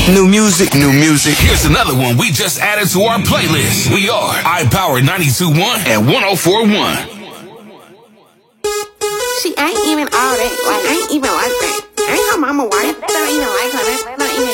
New music, new music. Here's another one we just added to our playlist. We are iPower 92.1 and 104.1. She ain't even all that